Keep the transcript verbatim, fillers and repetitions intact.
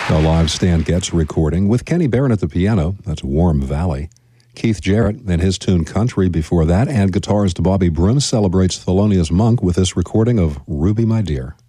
A live Stan Getz recording with Kenny Barron at the piano. That's Warm Valley. Keith Jarrett and his tune Country before that, and guitarist Bobby Brim celebrates Thelonious Monk with this recording of Ruby My Dear.